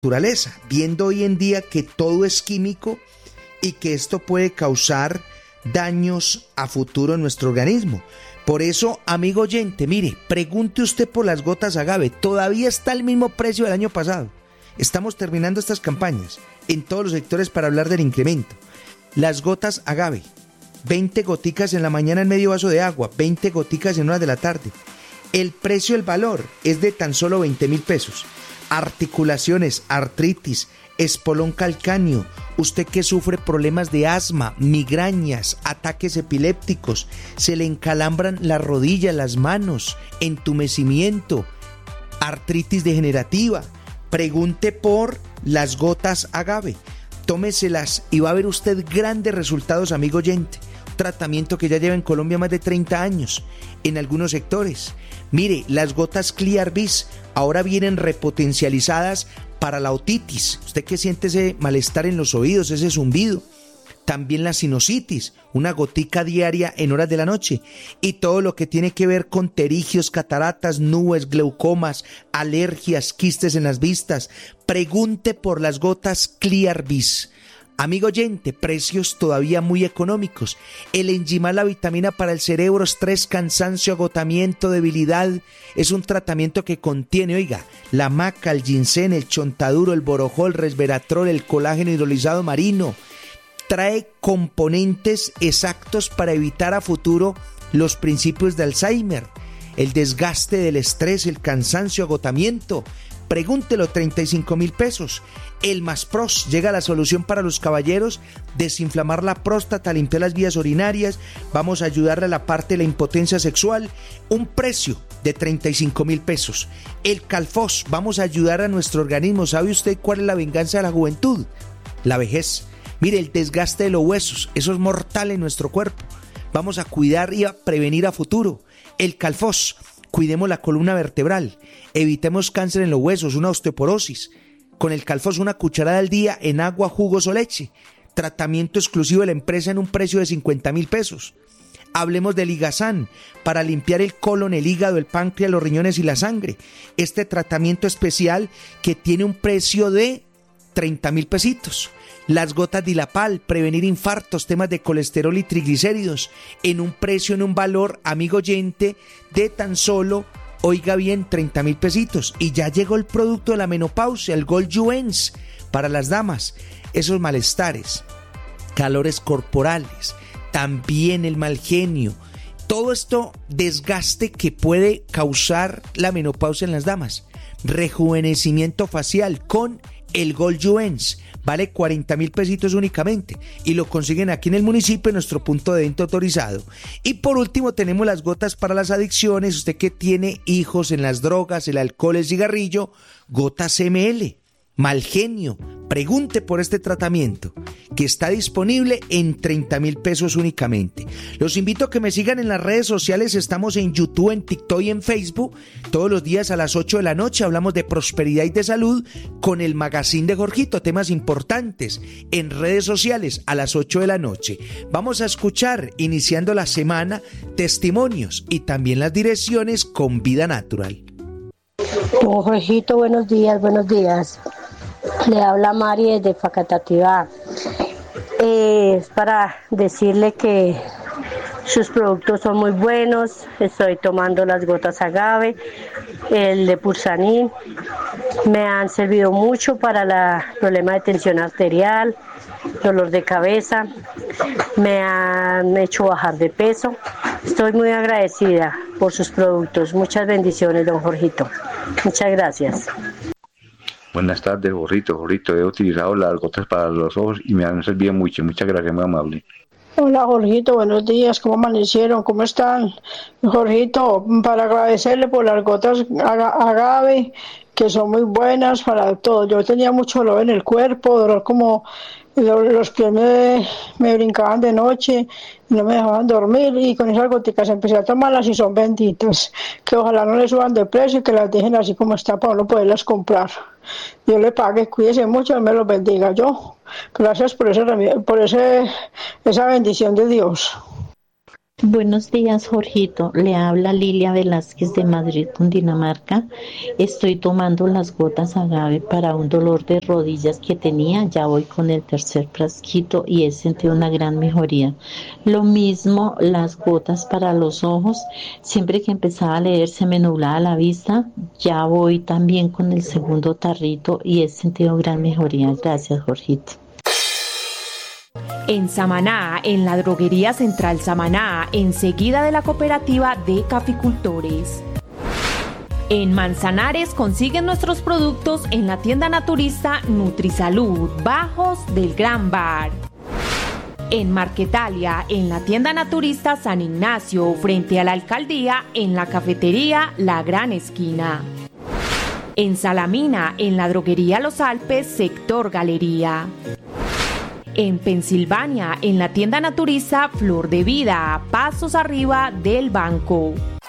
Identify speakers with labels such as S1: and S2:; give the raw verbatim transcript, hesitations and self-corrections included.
S1: naturaleza, viendo hoy en día que todo es químico y que esto puede causar daños a futuro en nuestro organismo. Por eso, amigo oyente, mire, pregunte usted por las gotas agave, todavía está al mismo precio del año pasado. Estamos terminando estas campañas en todos los sectores para hablar del incremento. Las gotas agave, veinte goticas en la mañana en medio vaso de agua, veinte goticas en horas de la tarde. El precio, el valor es de tan solo veinte mil pesos. Articulaciones, artritis, espolón calcáneo, usted que sufre problemas de asma, migrañas, ataques epilépticos, se le encalambran las rodillas, las manos, entumecimiento, artritis degenerativa, pregunte por las gotas agave, tómeselas y va a ver usted grandes resultados, amigo oyente. Tratamiento que ya lleva en Colombia más de treinta años en algunos sectores. Mire, las gotas Clear-Bis ahora vienen repotencializadas para la otitis. Usted que siente ese malestar en los oídos, ese zumbido. También la sinusitis, una gotica diaria en horas de la noche. Y todo lo que tiene que ver con pterigios, cataratas, nubes, glaucomas, alergias, quistes en las vistas. Pregunte por las gotas Clear-Bis. Amigo oyente, precios todavía muy económicos. El Enzymal, la vitamina para el cerebro, estrés, cansancio, agotamiento, debilidad. Es un tratamiento que contiene, oiga, la maca, el ginseng, el chontaduro, el borojol, resveratrol, el colágeno hidrolizado marino. Trae componentes exactos para evitar a futuro los principios de Alzheimer, el desgaste del estrés, el cansancio, agotamiento. Pregúntelo, treinta y cinco mil pesos. El Maspros, llega la solución para los caballeros, desinflamar la próstata, limpiar las vías urinarias, vamos a ayudarle a la parte de la impotencia sexual, un precio de treinta y cinco mil pesos. El Calfos, vamos a ayudar a nuestro organismo. ¿Sabe usted cuál es la venganza de la juventud? La vejez. Mire, el desgaste de los huesos, eso es mortal en nuestro cuerpo. Vamos a cuidar y a prevenir a futuro. El Calfos, cuidemos la columna vertebral, evitemos cáncer en los huesos, una osteoporosis. Con el Calfos, una cucharada al día en agua, jugos o leche. Tratamiento exclusivo de la empresa en un precio de cincuenta mil pesos. Hablemos del Ligazán, para limpiar el colon, el hígado, el páncreas, los riñones y la sangre. Este tratamiento especial que tiene un precio de treinta mil pesitos. Las gotas Dilapal, prevenir infartos, temas de colesterol y triglicéridos, en un precio, en un valor, amigo oyente, de tan solo, oiga bien, treinta mil pesitos. Y ya llegó el producto de la menopausia, el Gold Juens, para las damas, esos malestares, calores corporales, también el mal genio, todo esto desgaste que puede causar la menopausia en las damas. Rejuvenecimiento facial con el Gold Juens, vale cuarenta mil pesitos únicamente y lo consiguen aquí en el municipio, en nuestro punto de venta autorizado. Y por último tenemos las gotas para las adicciones, usted que tiene hijos en las drogas, el alcohol, el cigarrillo, gotas M L, mal genio, pregunte por este tratamiento que está disponible en treinta mil pesos únicamente. Los invito a que me sigan en las redes sociales, estamos en YouTube, en TikTok y en Facebook. Todos los días a las ocho de la noche hablamos de prosperidad y de salud con el magazine de Jorgito, temas importantes en redes sociales a las ocho de la noche. Vamos a escuchar, iniciando la semana, testimonios y también las direcciones con Vida Natural.
S2: Oh, Jorgito, buenos días, buenos días. Le habla Mari desde Facatativá. Eh, es para decirle que sus productos son muy buenos. Estoy tomando las gotas agave, el de Pulsanin. Me han servido mucho para el problema de tensión arterial, dolor de cabeza. Me han hecho bajar de peso. Estoy muy agradecida por sus productos. Muchas bendiciones, don Jorgito. Muchas gracias.
S3: Buenas tardes, Jorrito. Jorrito, he utilizado las gotas para los ojos y me han servido mucho. Muchas gracias, muy amable.
S4: Hola, Jorgito, buenos días. ¿Cómo amanecieron? ¿Cómo están? Jorgito, para agradecerle por las gotas agave, que son muy buenas para todo. Yo tenía mucho dolor en el cuerpo, dolor como los pies me, me brincaban de noche, no me dejaban dormir, y con esas goticas empecé a tomarlas y son benditas. Que ojalá no le suban de precio y que las dejen así como está para uno poderlas comprar. Dios le pague, cuídese mucho, Dios me los bendiga. Yo, gracias por, ese, por ese, esa bendición de Dios.
S5: Buenos días, Jorgito. Le habla Lilia Velázquez de Madrid, Cundinamarca. Estoy tomando las gotas agave para un dolor de rodillas que tenía. Ya voy con el tercer frasquito y he sentido una gran mejoría. Lo mismo las gotas para los ojos. Siempre que empezaba a leer se me nublaba la vista. Ya voy también con el segundo tarrito y he sentido gran mejoría. Gracias, Jorgito.
S6: En Samaná, en la droguería Central Samaná, enseguida de la cooperativa de caficultores. En Manzanares consiguen nuestros productos en la tienda naturista Nutrisalud, Bajos del Gran Bar. En Marquetalia, en la tienda naturista San Ignacio, frente a la alcaldía, en la cafetería La Gran Esquina. En Salamina, en la droguería Los Alpes, sector Galería. En Pensilvania, en la tienda naturista Flor de Vida, pasos arriba del banco.